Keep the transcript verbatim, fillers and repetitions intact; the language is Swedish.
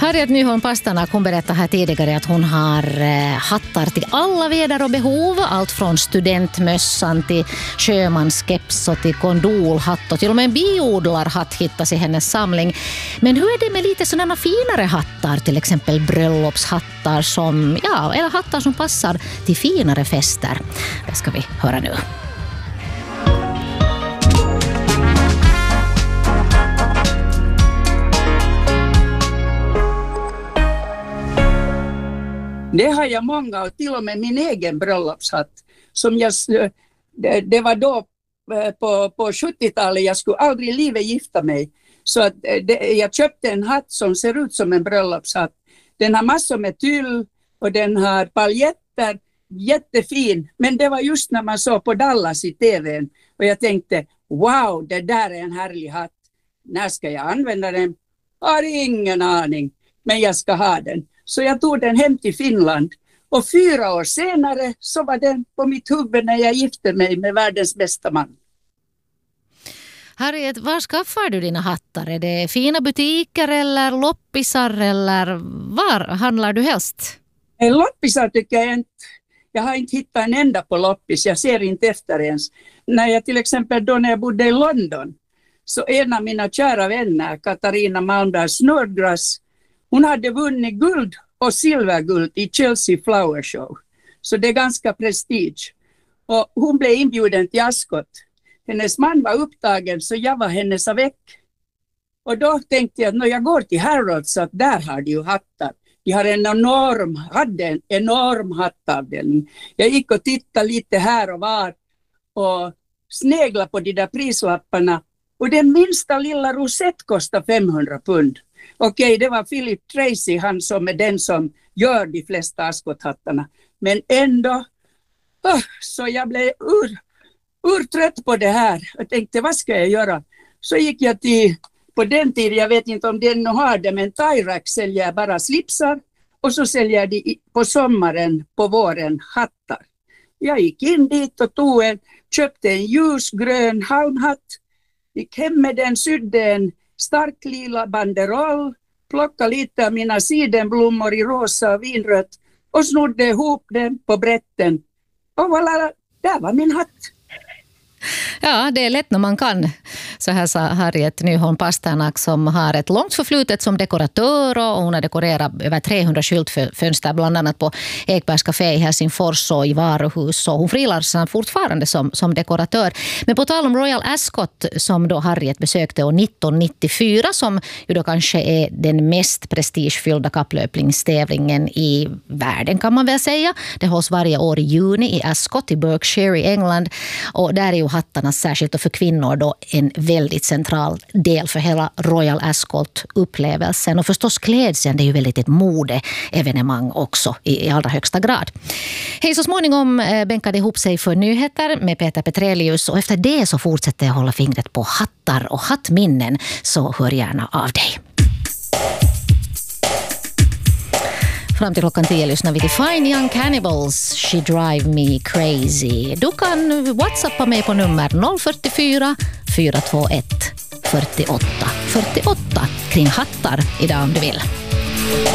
Harriet Nyholm Pasternak, hon berättade här tidigare att hon har eh, hattar till alla väder och behov. Allt från studentmössan till sjömanskeps och till kondolhatt och till och med en biodlarhatt hittas i hennes samling. Men hur är det med lite sådana finare hattar, till exempel bröllopshattar som, ja, eller hattar som passar till finare fester? Det ska vi höra nu. Det har jag många, och till och med min egen bröllopshatt. Som jag, det, det var då på, på sjuttiotalet, jag skulle aldrig i livet gifta mig. Så att det, jag köpte en hatt som ser ut som en bröllopshatt. Den har massor med tyll och den har paljetter, jättefin. Men det var just när man såg på Dallas i tvn. Och jag tänkte, wow, det där är en härlig hatt. När ska jag använda den? Har ingen aning, men jag ska ha den. Så jag tog den hem till Finland, och fyra år senare så var den på mitt huvud när jag gifte mig med världens bästa man. Harriet, var skaffar du dina hattar? Är det fina butiker eller loppisar, eller var handlar du helst? Loppisar tycker jag inte. Jag har inte hittat en enda på loppis, jag ser inte efter ens. När jag till exempel då när jag bodde i London, så en av mina kära vänner, Katarina Malmberg Snodgrass, hon hade vunnit guld och silverguld i Chelsea Flower Show. Så det är ganska prestige. Och hon blev inbjuden till Ascot. Hennes man var upptagen, så jag var hennes avec. Och då tänkte jag att när jag går till Harrods, så att där har de ju hattar. De har en enorm, hade en enorm hattavdelning. Jag gick och tittade lite här och var och sneglade på de där prislapparna. Och den minsta lilla rosett kostar femhundra pund. Okej, det var Philip Tracy, han som är den som gör de flesta Ascot-hattarna. Men ändå, oh, så jag blev ur, urtrött på det här. Jag tänkte, vad ska jag göra? Så gick jag till, på den tiden, jag vet inte om den har det, men Tyrax säljer bara slipsar. Och så säljer de på sommaren, på våren, hattar. Jag gick in dit och tog en, köpte en ljusgrön halmhatt. Gick hem med den, sydde en stark lila banderoll, plocka lite av mina sidenblommor i rosa och vinrött och snodde ihop den på brätten. Och voilà, där var min hatt. Ja, det är lätt när man kan. Så här sa Harriet Nyholm Pasternak, som har ett långt förflutet som dekoratör, och hon har dekorerat över trehundra skyltfönster, bland annat på Ekbergs Café i Helsingfors och i varuhus. Och hon frilansar fortfarande som, som dekoratör. Men på tal om Royal Ascot, som då Harriet besökte år nittonhundranittiofyra, som ju då kanske är den mest prestigefyllda kapplöpningstävlingen i världen, kan man väl säga. Det hålls varje år i juni i Ascot i Berkshire i England, och där är ju hattarna, särskilt och för kvinnor, då en väldigt central del för hela Royal Ascot-upplevelsen. Och förstås klädseln, det är ju väldigt ett modeevenemang också i, i allra högsta grad. Hej, så småningom eh, bänkade ihop sig för nyheter med Peter Petrelius, och efter det så fortsätter jag hålla fingret på hattar och hattminnen, så hör gärna av dig. Fram till klockan tio lyssnar vi till Fine Young Cannibals, She Drive Me Crazy. Du kan whatsappa mig på nummer noll fyrtiofyra fyra två ett fyrtioåtta fyrtioåtta kring hattar idag om du vill.